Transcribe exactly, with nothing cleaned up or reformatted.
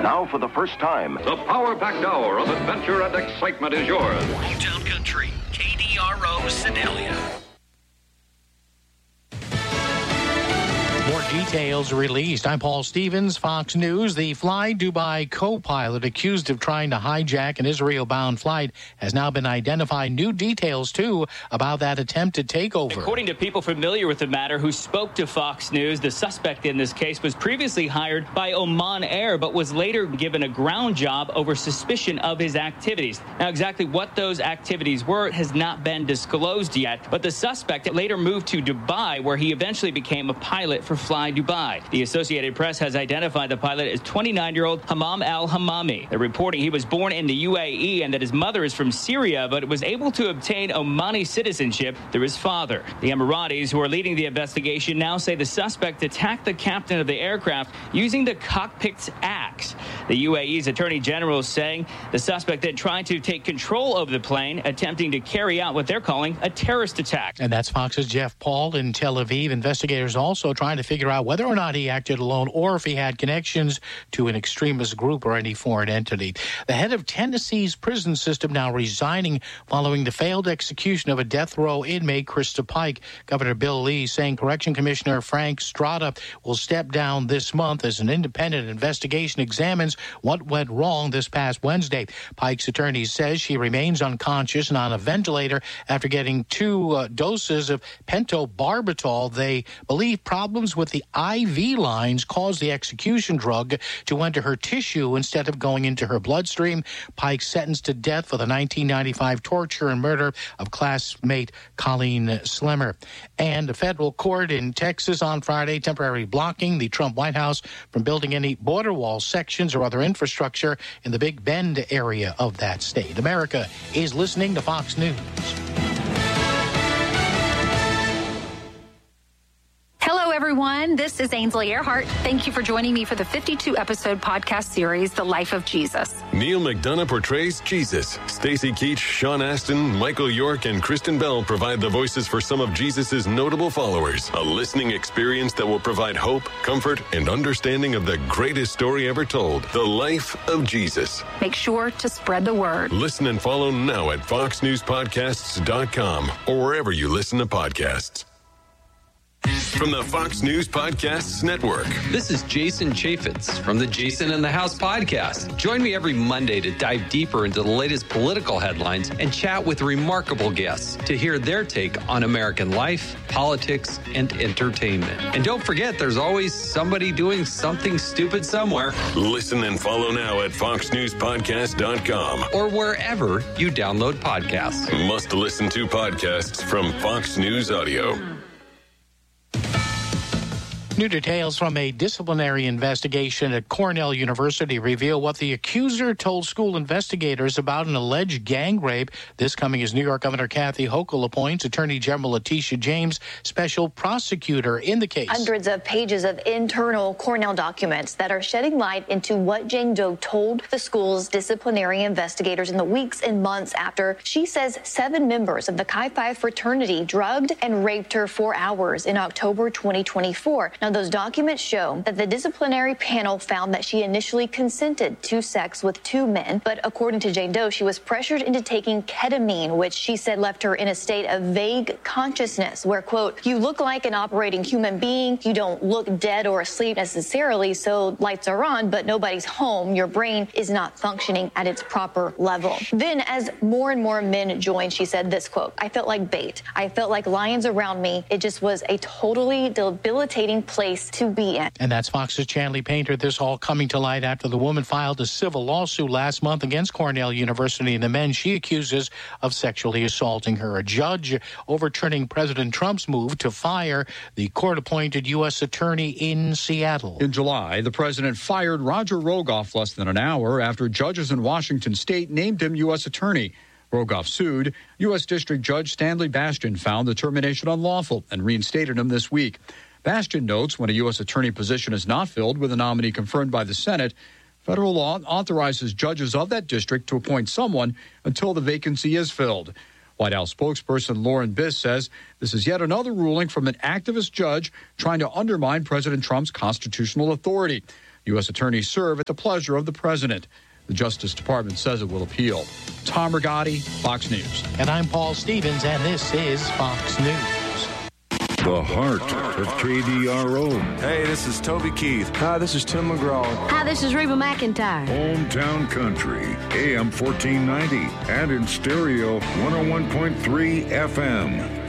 Now, for the first time, the power-packed hour of adventure and excitement is yours. Town Country, K D R O, Sedalia. More details released. I'm Paul Stevens, Fox News. The Fly Dubai co-pilot accused of trying to hijack an Israel-bound flight has now been identified. New details, too, about that attempted takeover. According to people familiar with the matter who spoke to Fox News, the suspect in this case was previously hired by Oman Air, but was later given a ground job over suspicion of his activities. Now, exactly what those activities were has not been disclosed yet, but the suspect later moved to Dubai, where he eventually became a pilot for Fly Dubai. The Associated Press has identified the pilot as twenty-nine-year-old Hammam al-Hammami. They're reporting he was born in the U A E and that his mother is from Syria, but was able to obtain Omani citizenship through his father. The Emiratis, who are leading the investigation, now say the suspect attacked the captain of the aircraft using the cockpit's axe. The U A E's Attorney General is saying the suspect then tried to take control of the plane, attempting to carry out what they're calling a terrorist attack. And that's Fox's Jeff Paul in Tel Aviv. Investigators also trying to figure out whether or not he acted alone or if he had connections to an extremist group or any foreign entity. The head of Tennessee's prison system now resigning following the failed execution of a death row inmate, Krista Pike. Governor Bill Lee saying Correction Commissioner Frank Strada will step down this month as an independent investigation examines what went wrong this past Wednesday. Pike's attorney says she remains unconscious and on a ventilator after getting two uh, doses of pentobarbital. They believe problems with the I V lines caused the execution drug to enter her tissue instead of going into her bloodstream. Pike sentenced to death for the nineteen ninety-five torture and murder of classmate Colleen Slemmer. And a federal court in Texas on Friday temporarily blocking the Trump White House from building any border wall sections or other infrastructure in the Big Bend area of that state. America is listening to Fox News. Hello, everyone. This is Ainsley Earhart. Thank you for joining me for the fifty-two episode podcast series, The Life of Jesus. Neil McDonough portrays Jesus. Stacey Keach, Sean Astin, Michael York, and Kristen Bell provide the voices for some of Jesus's notable followers. A listening experience that will provide hope, comfort, and understanding of the greatest story ever told, The Life of Jesus. Make sure to spread the word. Listen and follow now at fox news podcasts dot com or wherever you listen to podcasts. From the Fox News Podcasts Network. This is Jason Chaffetz from the Jason in the House podcast. Join me every Monday to dive deeper into the latest political headlines and chat with remarkable guests to hear their take on American life, politics, and entertainment. And don't forget, there's always somebody doing something stupid somewhere. Listen and follow now at fox news podcast dot com or wherever you download podcasts. Must listen to podcasts from Fox News Audio. New details from a disciplinary investigation at Cornell University reveal what the accuser told school investigators about an alleged gang rape. This coming as New York Governor Kathy Hochul appoints Attorney General Letitia James special prosecutor in the case. Hundreds of pages of internal Cornell documents that are shedding light into what Jane Doe told the school's disciplinary investigators in the weeks and months after she says seven members of the Chi Phi fraternity drugged and raped her for hours in October twenty twenty-four. Now, those documents show that the disciplinary panel found that she initially consented to sex with two men, but according to Jane Doe, she was pressured into taking ketamine, which she said left her in a state of vague consciousness where, quote, you look like an operating human being, you don't look dead or asleep necessarily, so lights are on, but nobody's home. Your brain is not functioning at its proper level. Then, as more and more men joined, she said this, quote, I felt like bait. I felt like lions around me. It just was a totally debilitating place to be in. And that's Fox's Chanley Painter. This all coming to light after the woman filed a civil lawsuit last month against Cornell University and the men she accuses of sexually assaulting her. A judge overturning President Trump's move to fire the court-appointed U S attorney in Seattle. In July, the president fired Roger Rogoff less than an hour after judges in Washington state named him U S attorney. Rogoff sued. U S District Judge Stanley Bastian found the termination unlawful and reinstated him this week. Bastian notes when a U S attorney position is not filled with a nominee confirmed by the Senate, federal law authorizes judges of that district to appoint someone until the vacancy is filled. White House spokesperson Lauren Biss says this is yet another ruling from an activist judge trying to undermine President Trump's constitutional authority. U S attorneys serve at the pleasure of the president. The Justice Department says it will appeal. Tom Rigotti, Fox News. And I'm Paul Stevens, and this is Fox News. The heart of K D R O. Hey, this is Toby Keith. Hi, this is Tim McGraw. Hi, this is Reba McEntire. Hometown Country, A M fourteen ninety, and in stereo, one oh one point three F M.